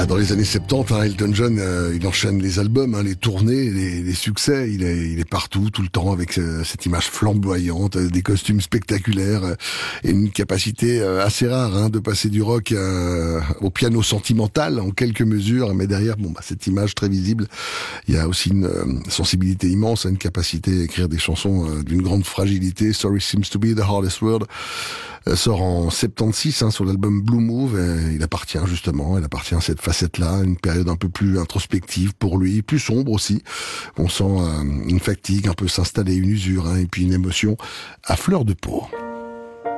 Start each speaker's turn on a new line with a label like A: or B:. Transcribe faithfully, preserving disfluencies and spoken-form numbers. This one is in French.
A: Ah, dans les années soixante-dix, hein, Elton John, euh, il enchaîne les albums, hein, les tournées, les, les succès. Il est, il est partout, tout le temps, avec euh, cette image flamboyante, euh, des costumes spectaculaires euh, et une capacité euh, assez rare hein, de passer du rock euh, au piano sentimental en quelques mesures. Mais derrière, bon, bah, cette image très visible, il y a aussi une euh, sensibilité immense, hein, une capacité à écrire des chansons euh, d'une grande fragilité. Sorry seems to be the hardest word euh, sort en soixante-seize hein, sur l'album Blue Move. Et il appartient justement, elle appartient à cette facette-là, une période un peu plus introspective pour lui, plus sombre aussi. On sent euh, une fatigue un peu s'installer, une usure, hein, et puis une émotion à fleur de peau.